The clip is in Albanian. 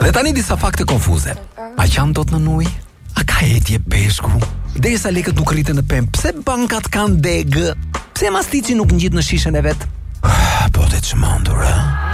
Letani disa fakte konfuze. A qanë do të në nuj? A ka etje peshku? Derisa lekët nuk rriten në pemë, pse bankat kanë degë? Pse mastici nuk ngjit në shishën e vet? Po të çmendur, a?